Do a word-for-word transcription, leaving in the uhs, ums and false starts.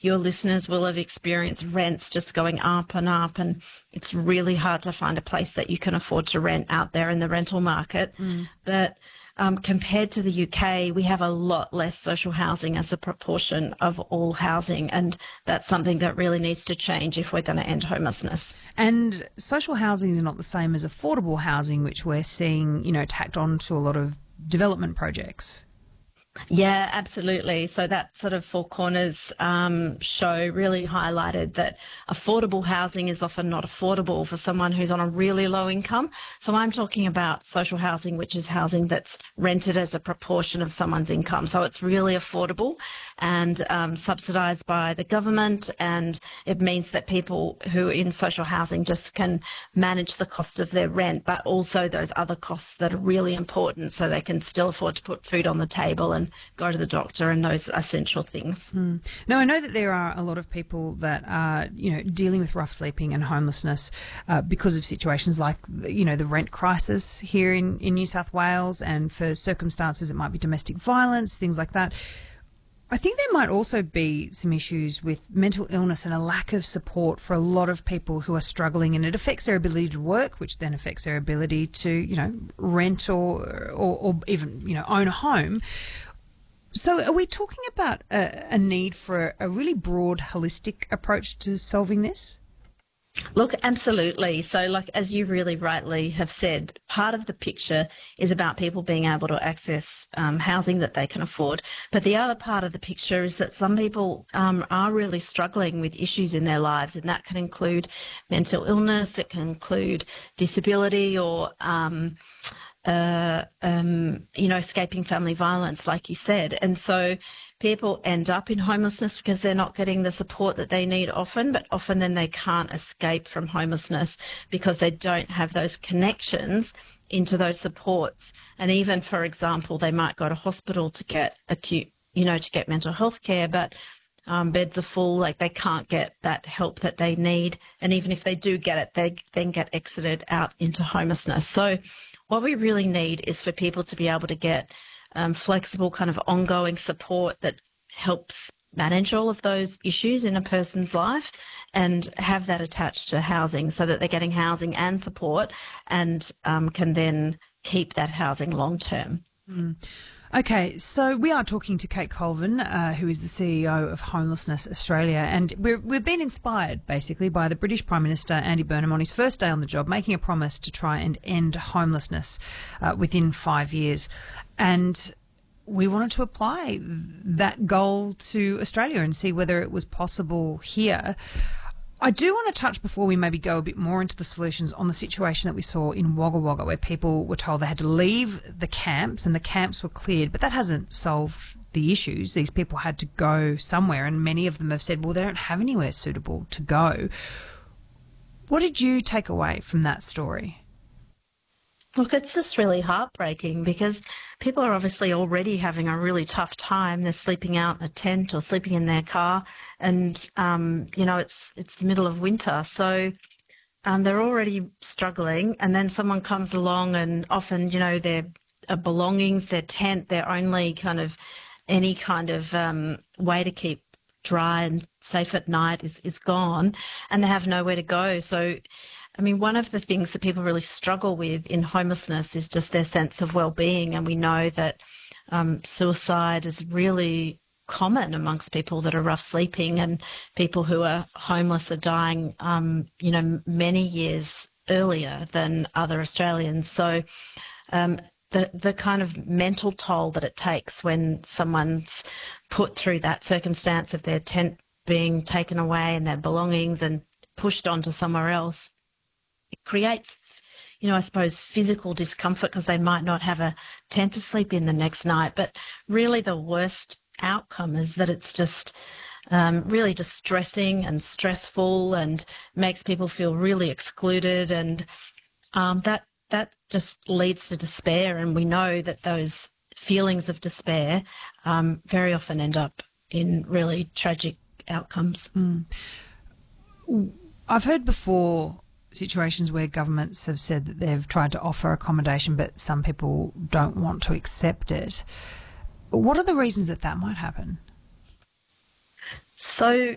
your listeners will have experienced rents just going up and up, and it's really hard to find a place that you can afford to rent out there in the rental market. Mm. But um, compared to the U K, we have a lot less social housing as a proportion of all housing, and that's something that really needs to change if we're going to end homelessness. And social housing is not the same as affordable housing, which we're seeing, you know, tacked on to a lot of development projects. Yeah, absolutely. So that sort of Four Corners um, show really highlighted that affordable housing is often not affordable for someone who's on a really low income. So I'm talking about social housing, which is housing that's rented as a proportion of someone's income. So it's really affordable and um, subsidised by the government, and it means that people who are in social housing just can manage the cost of their rent, but also those other costs that are really important, so they can still afford to put food on the table and go to the doctor and those essential things. Mm. Now, I know that there are a lot of people that are, you know, dealing with rough sleeping and homelessness uh, because of situations like, you know, the rent crisis here in, in New South Wales, and for circumstances it might be domestic violence, things like that. I think there might also be some issues with mental illness and a lack of support for a lot of people who are struggling, and it affects their ability to work, which then affects their ability to, you know, rent or or, or even, you know, own a home. So are we talking about a, a need for a really broad, holistic approach to solving this? Look, absolutely. So, like, as you really rightly have said, part of the picture is about people being able to access um, housing that they can afford. But the other part of the picture is that some people um, are really struggling with issues in their lives, and that can include mental illness, it can include disability, or um, Uh, um, you know, escaping family violence, like you said. And so people end up in homelessness because they're not getting the support that they need often, but often then they can't escape from homelessness because they don't have those connections into those supports. And even, for example, they might go to hospital to get acute, you know, to get mental health care, but um, beds are full, like they can't get that help that they need. And even if they do get it, they then get exited out into homelessness. So what we really need is for people to be able to get um, flexible kind of ongoing support that helps manage all of those issues in a person's life, and have that attached to housing so that they're getting housing and support, and um, can then keep that housing long term. Mm. Okay, so we are talking to Kate Colvin, uh, who is the C E O of Homelessness Australia, and we're, we've been inspired basically by the British Prime Minister Andy Burnham on his first day on the job, making a promise to try and end homelessness uh, within five years. And we wanted to apply that goal to Australia and see whether it was possible here. I do want to touch, before we maybe go a bit more into the solutions, on the situation that we saw in Wagga Wagga, where people were told they had to leave the camps and the camps were cleared, but that hasn't solved the issues. These people had to go somewhere, and many of them have said, well, they don't have anywhere suitable to go. What did you take away from that story? Look, it's just really heartbreaking because people are obviously already having a really tough time. They're sleeping out in a tent or sleeping in their car, and um, you know, it's it's the middle of winter, so um, they're already struggling. And then someone comes along, and often, you know, their uh, belongings, their tent, their only kind of any kind of um, way to keep dry and safe at night is is gone, and they have nowhere to go. So, I mean, one of the things that people really struggle with in homelessness is just their sense of well-being, and we know that um, suicide is really common amongst people that are rough sleeping, and people who are homeless are dying, um, you know, many years earlier than other Australians. So um, the the kind of mental toll that it takes when someone's put through that circumstance of their tent being taken away and their belongings and pushed onto somewhere else, it creates, you know, I suppose physical discomfort because they might not have a tent to sleep in the next night. But really the worst outcome is that it's just um, really distressing and stressful and makes people feel really excluded, and um, that that just leads to despair. And we know that those feelings of despair um, very often end up in really tragic outcomes. Mm. I've heard before situations where governments have said that they've tried to offer accommodation, but some people don't want to accept it. What are the reasons that that might happen? So